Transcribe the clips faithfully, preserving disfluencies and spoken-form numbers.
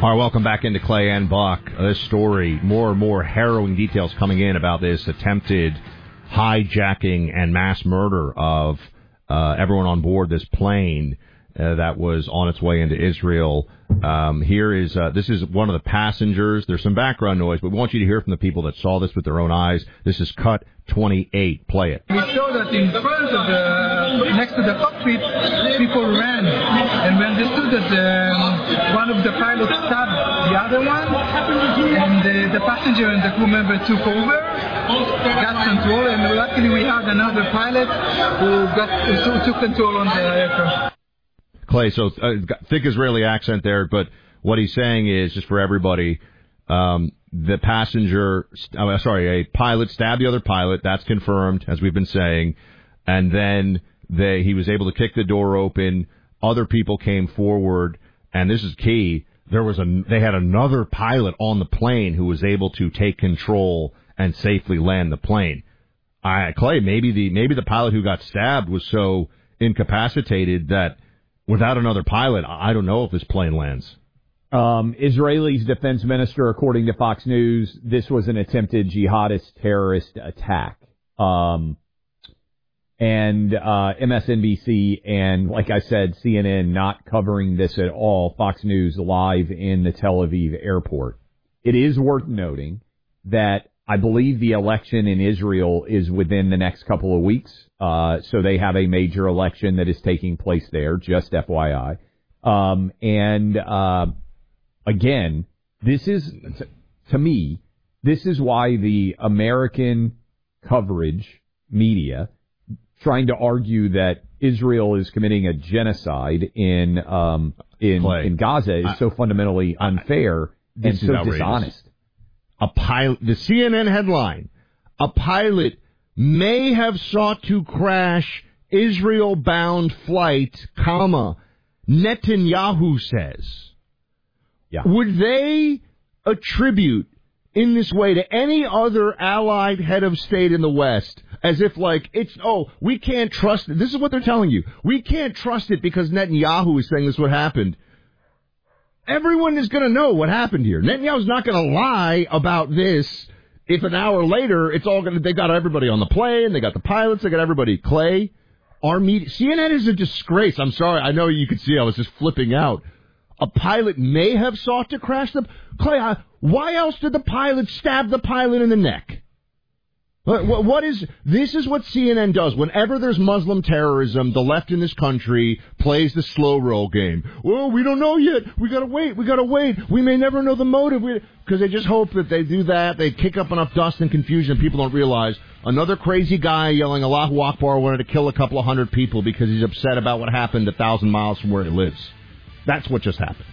All right, welcome back into Clay and Buck. Uh, this story, more and more harrowing details coming in about this attempted hijacking and mass murder of uh, everyone on board this plane uh, that was on its way into Israel. Um, here is, uh, this is one of the passengers. There's some background noise, but we want you to hear from the people that saw this with their own eyes. This is cut twenty-eight. Play it. We saw that in front of the, next to the cockpit, people ran. And when they stood that um, one of the pilots stabbed the other one, and the, the passenger and the crew member took over, got control, and luckily we had another pilot who got who took control on the aircraft. Clay, so uh, thick Israeli accent there, but what he's saying is, just for everybody, um, the passenger, uh, sorry, a pilot stabbed the other pilot. That's confirmed, as we've been saying. And then they, he was able to kick the door open. Other people came forward, and this is key. There was a, they had another pilot on the plane who was able to take control and safely land the plane. I, Clay, maybe the maybe the pilot who got stabbed was so incapacitated that without another pilot, I don't know if this plane lands. Um, Israel's defense minister, according to Fox News, this was an attempted jihadist terrorist attack. Um, and uh, M S N B C and, like I said, C N N not covering this at all. Fox News live in the Tel Aviv airport. It is worth noting that I believe the election in Israel is within the next couple of weeks. Uh, so they have a major election that is taking place there, just F Y I. Um, and, uh, again, this is, to me, this is why the American coverage media trying to argue that Israel is committing a genocide in, um, in, Clay, in Gaza is I, so fundamentally unfair I, and so outrageous. dishonest. A pilot, the C N N headline, a pilot may have sought to crash Israel-bound flight, comma, Netanyahu says. Yeah. Would they attribute in this way to any other allied head of state in the West as if, like, it's, oh, we can't trust it. This is what they're telling you. We can't trust it because Netanyahu is saying this is what happened. Everyone is going to know what happened here. Netanyahu's not going to lie about this if an hour later it's all going to, they got everybody on the plane, they got the pilots, they got everybody. Clay, our media, C N N is a disgrace. I'm sorry. I know you could see I was just flipping out. A pilot may have sought to crash the, Clay, why else did the pilot stab the pilot in the neck? What, what is, this is what C N N does. Whenever there's Muslim terrorism, the left in this country plays the slow roll game. Well, we don't know yet. We gotta wait. We gotta wait. We may never know the motive. Because they just hope that they do that. They kick up enough dust and confusion. People don't realize another crazy guy yelling Allahu Akbar wanted to kill a couple of hundred people because he's upset about what happened a thousand miles from where he lives. That's what just happened.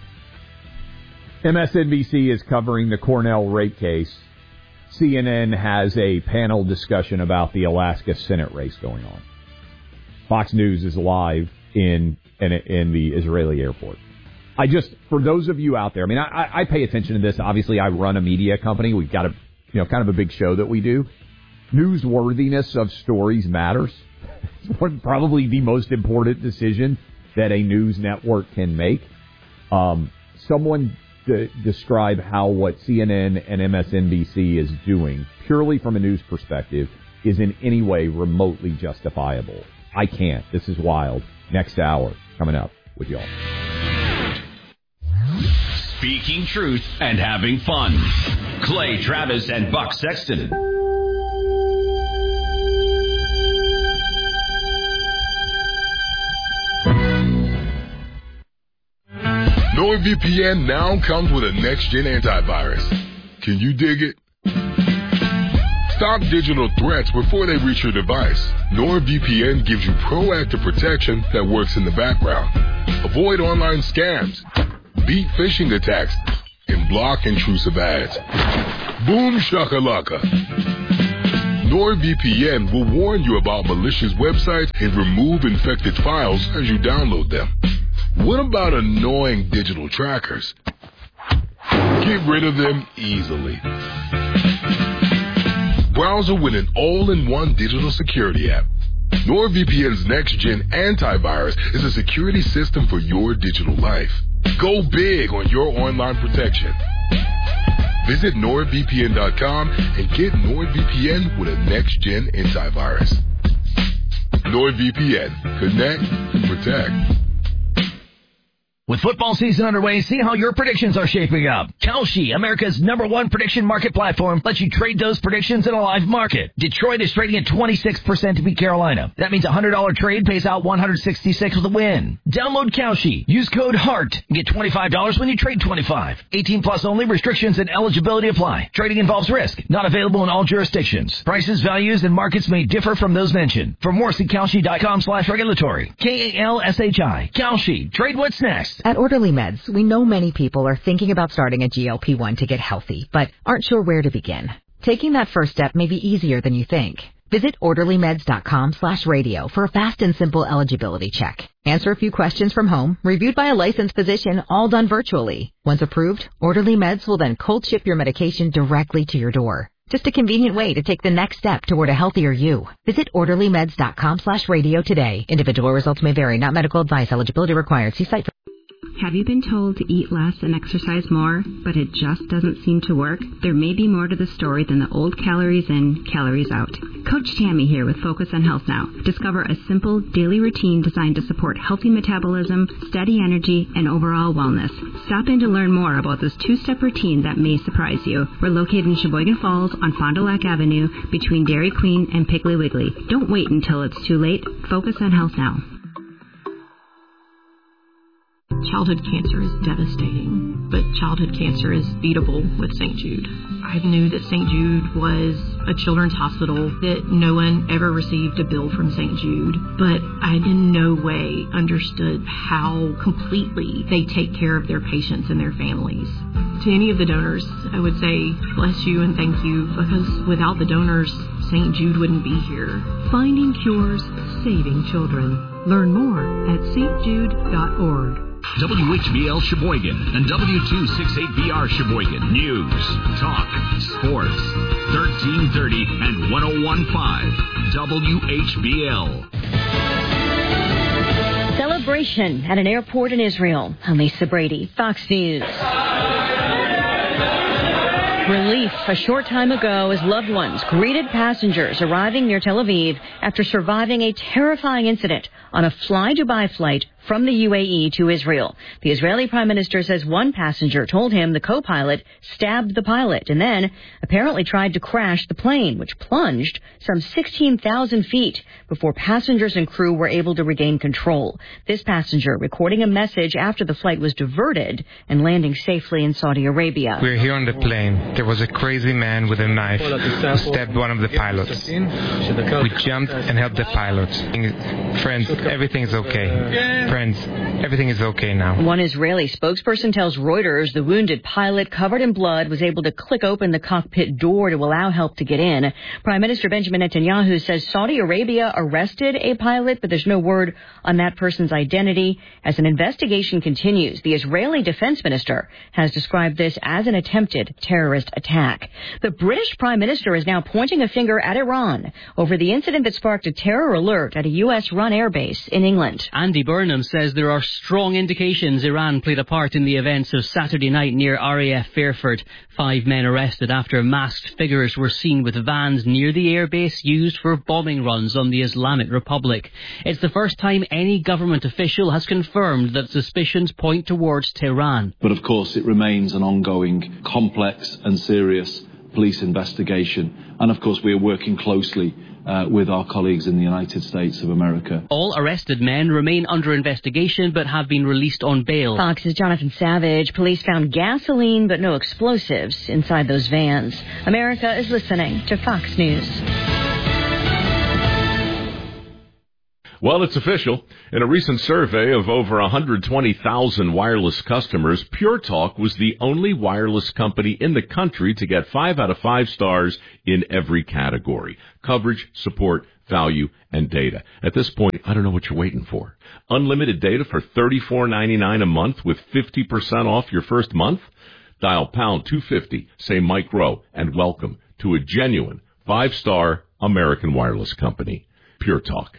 M S N B C is covering the Cornell rape case. C N N has a panel discussion about the Alaska Senate race going on. Fox News is live in in, in the Israeli airport. I just, for those of you out there, I mean, I, I pay attention to this. Obviously, I run a media company. We've got a, you know, kind of a big show that we do. Newsworthiness of stories matters. It's probably the most important decision that a news network can make. Um, someone to describe how what C N N and M S N B C is doing, purely from a news perspective, is in any way remotely justifiable. I can't. This is wild. Next hour, coming up with y'all. Speaking truth and having fun. Clay Travis and Buck Sexton. NordVPN now comes with a next-gen antivirus. Can you dig it? Stop digital threats before they reach your device. NordVPN gives you proactive protection that works in the background. Avoid online scams, beat phishing attacks, and block intrusive ads. Boom shakalaka. NordVPN will warn you about malicious websites and remove infected files as you download them. What about annoying digital trackers? Get rid of them easily. Browser with an all-in-one digital security app. NordVPN's next-gen antivirus is a security system for your digital life. Go big on your online protection. Visit nord V P N dot com and get NordVPN with a next-gen antivirus. NordVPN. Connect, protect. With football season underway, see how your predictions are shaping up. Kalshi, America's number one prediction market platform, lets you trade those predictions in a live market. Detroit is trading at twenty-six percent to beat Carolina. That means a one hundred dollars trade pays out one hundred sixty-six with a win. Download Kalshi. Use code HEART and get twenty-five dollars when you trade twenty-five. eighteen plus only. Restrictions and eligibility apply. Trading involves risk. Not available in all jurisdictions. Prices, values, and markets may differ from those mentioned. For more, see Kalshi dot com slash regulatory. K A L S H I. Kalshi. Trade what's next. At Orderly Meds, we know many people are thinking about starting a G L P one to get healthy, but aren't sure where to begin. Taking that first step may be easier than you think. Visit orderly meds dot com slash radio for a fast and simple eligibility check. Answer a few questions from home, reviewed by a licensed physician, all done virtually. Once approved, Orderly Meds will then cold ship your medication directly to your door. Just a convenient way to take the next step toward a healthier you. Visit orderly meds dot com slash radio today. Individual results may vary, not medical advice. Eligibility required. See site for... Have you been told to eat less and exercise more, but it just doesn't seem to work? There may be more to the story than the old calories in, calories out. Coach Tammy here with Focus on Health Now. Discover a simple daily routine designed to support healthy metabolism, steady energy, and overall wellness. Stop in to learn more about this two-step routine that may surprise you. We're located in Sheboygan Falls on Fond du Lac Avenue between Dairy Queen and Piggly Wiggly. Don't wait until it's too late. Focus on Health Now. Childhood cancer is devastating, but childhood cancer is beatable with Saint Jude. I knew that Saint Jude was a children's hospital, that no one ever received a bill from Saint Jude, but I in no way understood how completely they take care of their patients and their families. To any of the donors, I would say bless you and thank you, because without the donors, Saint Jude wouldn't be here. Finding cures, saving children. Learn more at s t jude dot org. W H B L Sheboygan and W two sixty-eight B R Sheboygan. News, talk, sports. thirteen thirty and one oh one point five W H B L. Celebration at an airport in Israel. I'm Lisa Brady, Fox News. Relief a short time ago as loved ones greeted passengers arriving near Tel Aviv after surviving a terrifying incident on a Fly Dubai flight from the U A E to Israel. The Israeli Prime Minister says one passenger told him the co-pilot stabbed the pilot and then apparently tried to crash the plane, which plunged some sixteen thousand feet before passengers and crew were able to regain control. This passenger recording a message after the flight was diverted and landing safely in Saudi Arabia. We're here on the plane. There was a crazy man with a knife who stabbed one of the pilots. We jumped and helped the pilots. Friends, everything's okay. Friends, everything is okay now. One Israeli spokesperson tells Reuters the wounded pilot, covered in blood, was able to click open the cockpit door to allow help to get in. Prime Minister Benjamin Netanyahu says Saudi Arabia arrested a pilot, but there's no word on that person's identity. As an investigation continues, the Israeli defense minister has described this as an attempted terrorist attack. The British Prime Minister is now pointing a finger at Iran over the incident that sparked a terror alert at a U S-run airbase in England. Andy Burnham says there are strong indications Iran played a part in the events of Saturday night near R A F Fairford. Five men arrested after masked figures were seen with vans near the airbase used for bombing runs on the Islamic Republic. It's the first time any government official has confirmed that suspicions point towards Tehran. But of course it remains an ongoing, complex and serious police investigation. And of course we are working closely Uh, with our colleagues in the United States of America. All arrested men remain under investigation but have been released on bail. Fox's Jonathan Savage. Police found gasoline but no explosives inside those vans. America is listening to Fox News. Well, it's official. In a recent survey of over one hundred twenty thousand wireless customers, Pure Talk was the only wireless company in the country to get five out of five stars in every category: coverage, support, value, and data. At this point, I don't know what you're waiting for. Unlimited data for thirty-four ninety-nine a month with fifty percent off your first month? Dial pound two fifty, say Mike Rowe, and welcome to a genuine five-star American wireless company. Pure Talk.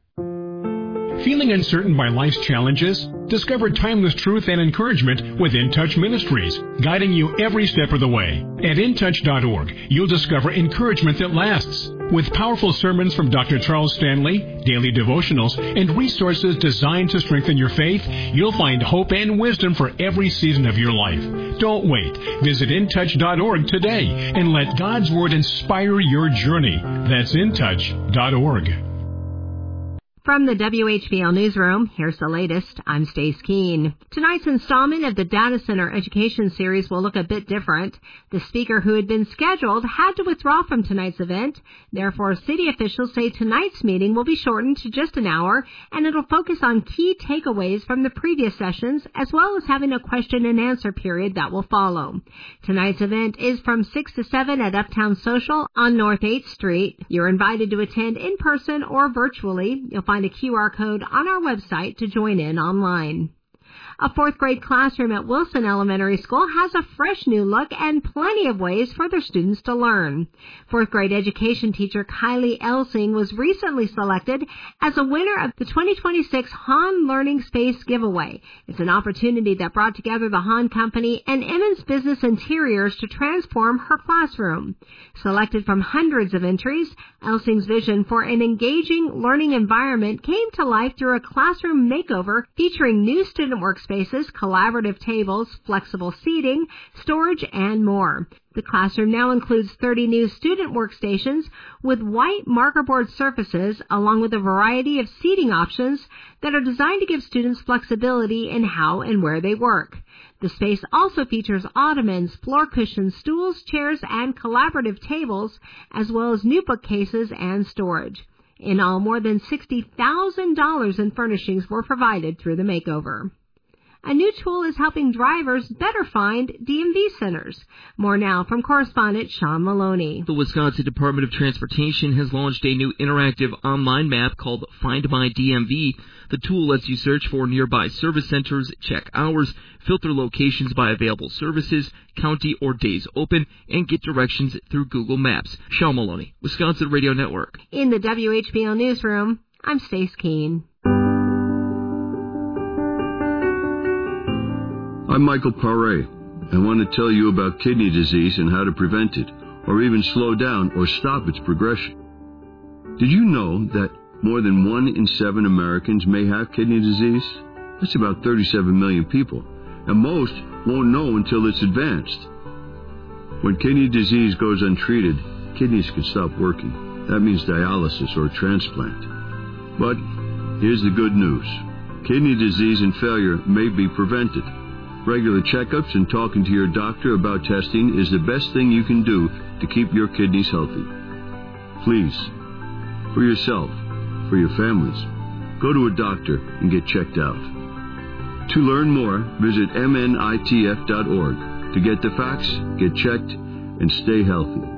Feeling uncertain by life's challenges? Discover timeless truth and encouragement with In Touch Ministries, guiding you every step of the way. At in touch dot org, you'll discover encouragement that lasts. With powerful sermons from Doctor Charles Stanley, daily devotionals, and resources designed to strengthen your faith, you'll find hope and wisdom for every season of your life. Don't wait. Visit in touch dot org today and let God's Word inspire your journey. That's in touch dot org. From the W H B L Newsroom, here's the latest. I'm Stace Keene. Tonight's installment of the Data Center Education Series will look a bit different. The speaker who had been scheduled had to withdraw from tonight's event. Therefore, city officials say tonight's meeting will be shortened to just an hour, and it'll focus on key takeaways from the previous sessions, as well as having a question and answer period that will follow. Tonight's event is from six to seven at Uptown Social on North eighth Street. You're invited to attend in person or virtually. You'll find Find a Q R code on our website to join in online. A fourth grade classroom at Wilson Elementary School has a fresh new look and plenty of ways for their students to learn. Fourth grade education teacher Kylie Elsing was recently selected as a winner of the twenty twenty-six Hahn Learning Space giveaway. It's an opportunity that brought together the Hahn Company and Emmons Business Interiors to transform her classroom. Selected from hundreds of entries, Elsing's vision for an engaging learning environment came to life through a classroom makeover featuring new student workspaces, collaborative tables, flexible seating, storage, and more. The classroom now includes thirty new student workstations with white marker board surfaces, along with a variety of seating options that are designed to give students flexibility in how and where they work. The space also features ottomans, floor cushions, stools, chairs, and collaborative tables, as well as new bookcases and storage. In all, more than sixty thousand dollars in furnishings were provided through the makeover. A new tool is helping drivers better find D M V centers. More now from correspondent Sean Maloney. The Wisconsin Department of Transportation has launched a new interactive online map called Find My D M V. The tool lets you search for nearby service centers, check hours, filter locations by available services, county or days open, and get directions through Google Maps. Sean Maloney, Wisconsin Radio Network. In the W H B L Newsroom, I'm Stace Keene. I'm Michael Paré. I want to tell you about kidney disease and how to prevent it, or even slow down or stop its progression. Did you know that more than one in seven Americans may have kidney disease? That's about thirty-seven million people, and most won't know until it's advanced. When kidney disease goes untreated, kidneys can stop working. That means dialysis or transplant. But here's the good news. Kidney disease and failure may be prevented. Regular checkups and talking to your doctor about testing is the best thing you can do to keep your kidneys healthy. Please, for yourself, for your families, go to a doctor and get checked out. To learn more, visit M N I T F dot org to get the facts, get checked, and stay healthy.